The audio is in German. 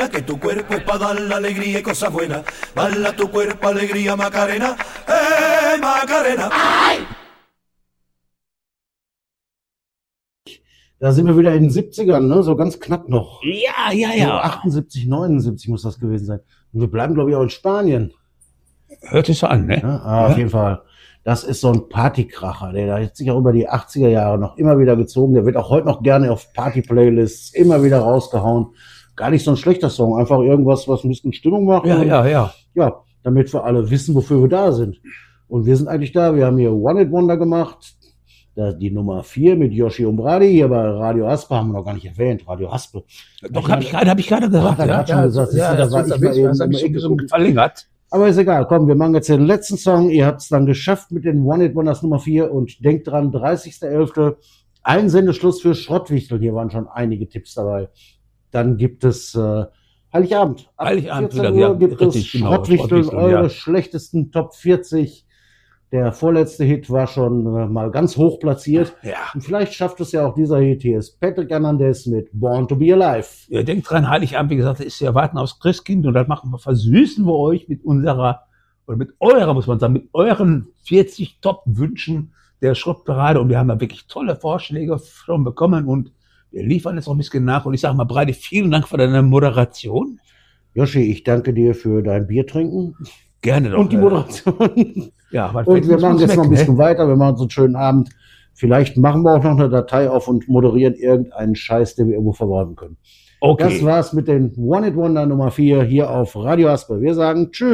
Que tu cuerpo es para dar la alegría y cosas buenas. Bala tu cuerpo, alegría, Macarena. Macarena. Da sind wir wieder in den 70ern, ne? So ganz knapp noch. Ja. So 78, 79 muss das gewesen sein. Und wir bleiben, glaube ich, auch in Spanien. Hört sich so an, ne? Ja, auf jeden Fall. Das ist so ein Partykracher, der hat sich auch über die 80er Jahre noch immer wieder gezogen. Der wird auch heute noch gerne auf Party-Playlists immer wieder rausgehauen. Gar nicht so ein schlechter Song, einfach irgendwas, was ein bisschen Stimmung macht. Ja. Ja, damit wir alle wissen, wofür wir da sind. Und wir sind eigentlich da. Wir haben hier One Hit Wonder gemacht. Die Nummer 4 mit Yoshi Umbradi. Hier bei Radio Aspe haben wir noch gar nicht erwähnt. Radio Aspe. Doch, hab ich gerade gesagt. Hat er gerade schon gesagt. Ja, da war ich mal eben verlängert. Aber ist egal, komm, wir machen jetzt den letzten Song. Ihr habt es dann geschafft mit den One Hit Wonders Nummer 4 und denkt dran, 30.11. Einsendeschluss für Schrottwichtel. Hier waren schon einige Tipps dabei. Dann gibt es Heiligabend. Ab Heiligabend 14 wieder, Uhr gibt es Schrottwichtel, eure schlechtesten Top 40. Der vorletzte Hit war schon mal ganz hoch platziert. Ja. Und vielleicht schafft es ja auch dieser Hit. Hier ist Patrick Hernandez mit Born to be Alive. Ihr denkt dran, Heiligabend, wie gesagt, das ist ja Warten aufs Christkind und das versüßen wir euch mit eurer, muss man sagen, mit euren 40 Top-Wünschen der Schrottparade und wir haben da wirklich tolle Vorschläge schon bekommen und wir liefern jetzt noch ein bisschen nach und ich sage mal, Breite, vielen Dank für deine Moderation. Yoshi, ich danke dir für dein Bier trinken. Gerne doch. Und die Moderation. Ja, und wir machen jetzt noch ein bisschen weiter, wir machen so einen schönen Abend. Vielleicht machen wir auch noch eine Datei auf und moderieren irgendeinen Scheiß, den wir irgendwo verbraten können. Okay. Das war's mit den One Hit Wonder Nummer 4 hier auf Radio Aspe. Wir sagen Tschüss.